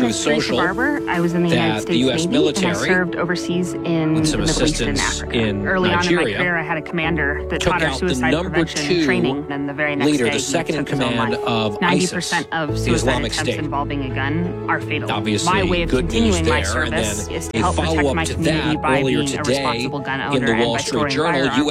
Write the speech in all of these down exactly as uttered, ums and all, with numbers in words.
Truth Social Barber. I was in the United that States the U S Navy, military, and I served overseas in with some the Middle East and assistance Africa. in Early Nigeria, on in my career, I had a commander that took taught our out the suicide number prevention two training, and the very next leader, day, the second in he took his own command life. of ninety ISIS, percent of the suicide Islamic attempts State. involving a gun are fatal. Obviously, my way of good continuing news my there. service And then is to a help protect follow-up my to community that by earlier being a today responsible gun owner in the Wall and by Street storing Journal, firearms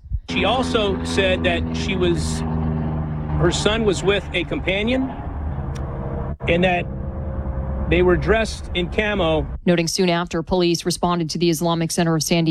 She also said that she was, her son was with a companion and that they were dressed in camo. Noting soon after, police responded to the Islamic Center of San Diego.